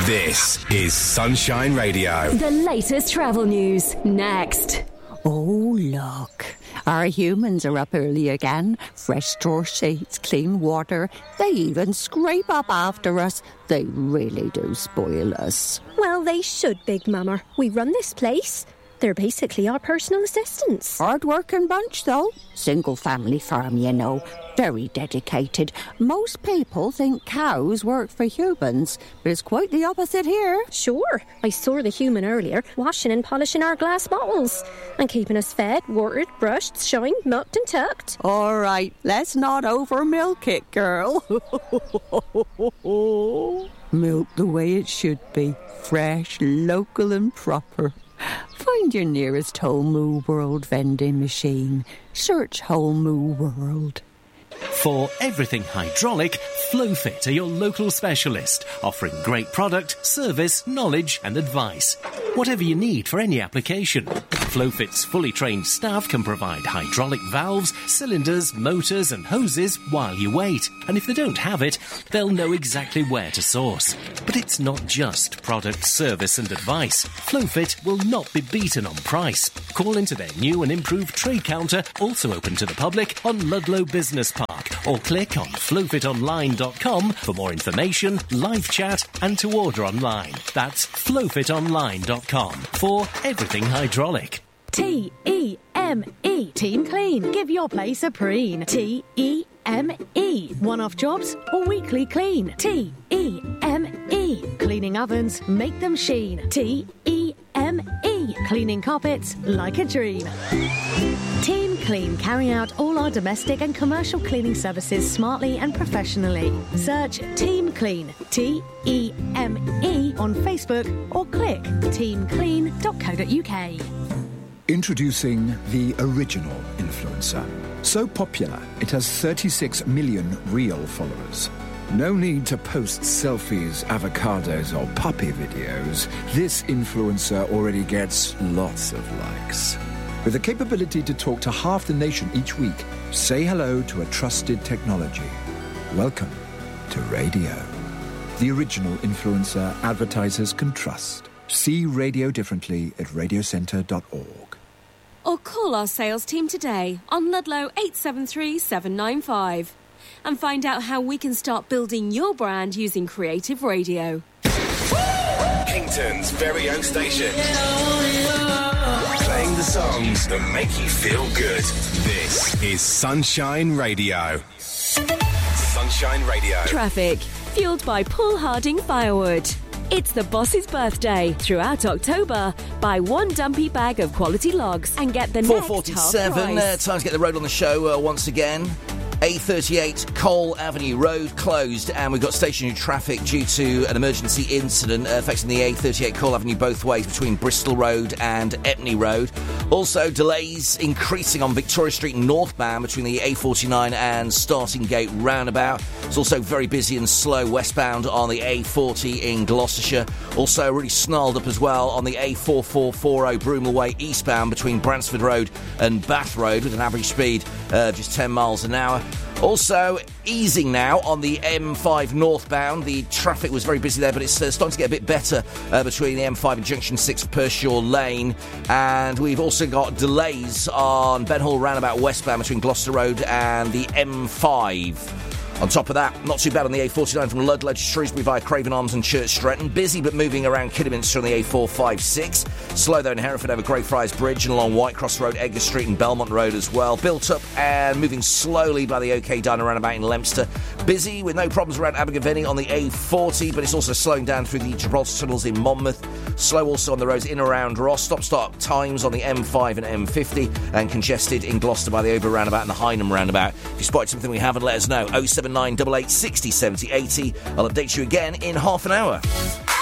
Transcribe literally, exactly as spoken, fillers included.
This is Sunshine Radio. The latest travel news, next. Oh, look. Our humans are up early again. Fresh straw sheets, clean water. They even scrape up after us. They really do spoil us. Well, they should, Big Mama. We run this place. They're basically our personal assistants. Hard-working bunch, though. Single-family farm, you know. Very dedicated. Most people think cows work for humans, but it's quite the opposite here. Sure. I saw the human earlier, washing and polishing our glass bottles and keeping us fed, watered, brushed, shined, milked and tucked. All right, let's not over-milk it, girl. Milk the way it should be. Fresh, local and proper. Find your nearest Whole Moo World vending machine. Search Whole Moo World. For everything hydraulic, Flowfit are your local specialist, offering great product, service, knowledge and advice. Whatever you need for any application. Flowfit's fully trained staff can provide hydraulic valves, cylinders, motors and hoses while you wait. And if they don't have it, they'll know exactly where to source. But it's not just product, service and advice. Flowfit will not be beaten on price. Call into their new and improved trade counter, also open to the public, on Ludlow Business Park, or click on flowfit online dot com for more information, live chat and to order online. That's flowfit online dot com for everything hydraulic. T E M E. Team Clean. Give your place a preen. T E M E. One-off jobs or weekly clean. T E M E. Cleaning ovens, make them sheen. T E M E. Cleaning carpets like a dream. Team Clean, carrying out all our domestic and commercial cleaning services smartly and professionally. Search Team Clean, T E M E, on Facebook or click team clean dot co dot uk. Introducing the original influencer. So popular, it has thirty-six million real followers. No need to post selfies, avocados or puppy videos. This influencer already gets lots of likes. With the capability to talk to half the nation each week, say hello to a trusted technology. Welcome to radio. The original influencer advertisers can trust. See radio differently at radio centre dot org. Or call our sales team today on Ludlow eight seven three seven nine five and find out how we can start building your brand using creative radio. Kington's very own station. Playing the songs that make you feel good. This is Sunshine Radio. Sunshine Radio. Traffic, fueled by Paul Harding Firewood. It's the boss's birthday. Throughout October, buy one dumpy bag of quality logs and get the next half four forty-seven, price. uh, time to get the road on the show uh, once again. A thirty-eight Cole Avenue Road closed, and we've got stationary traffic due to an emergency incident uh, affecting the A thirty-eight Cole Avenue both ways between Bristol Road and Epney Road. Also, delays increasing on Victoria Street northbound between the A forty-nine and Starting Gate roundabout. It's also very busy and slow westbound on the A forty in Gloucestershire. Also, really snarled up as well on the A four four four zero Broomall Way eastbound between Bransford Road and Bath Road with an average speed of just ten miles an hour. Also, easing now on the M five northbound. The traffic was very busy there, but it's uh, starting to get a bit better uh, between the M five and Junction six Pershore Lane. And we've also got delays on Ben Hall roundabout westbound between Gloucester Road and the M five. On top of that, not too bad on the A forty-nine from Ludlow to Shrewsbury via Craven Arms and Church Stretton. Busy but moving around Kidderminster on the A four fifty-six. Slow though in Hereford over Greyfriars Bridge and along Whitecross Road, Edgar Street and Belmont Road as well. Built up and moving slowly by the OK Diner roundabout in Leominster. Busy with no problems around Abergavenny on the A forty, but it's also slowing down through the Gibraltar tunnels in Monmouth. Slow also on the roads in and around Ross. Stop-start times on the M five and M fifty and congested in Gloucester by the Over roundabout and the Hynham roundabout. If you spotted something we haven't, let us know. oh seven nine eight eight, sixty, seventy, eighty. I'll update you again in half an hour.